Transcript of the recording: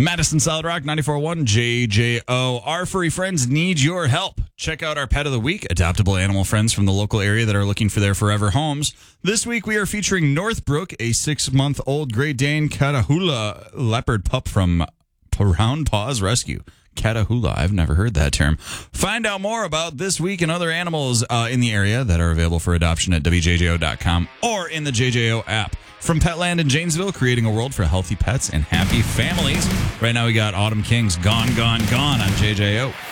Madison Solid Rock 94.1 JJO. Our furry friends need your help. Check out our Pet of the Week, adoptable animal friends from the local area that are looking for their forever homes. This week we are featuring Northbrook, a 6-month-old Great Dane Catahoula leopard pup from Round Paws Rescue. Catahoula, I've never heard that term. Find out more about this week and other animals in the area that are available for adoption at WJJO.com or in the JJO app. From Petland in Janesville, creating a world for healthy pets and happy families. Right now we got Autumn King's Gone, Gone, Gone on JJO.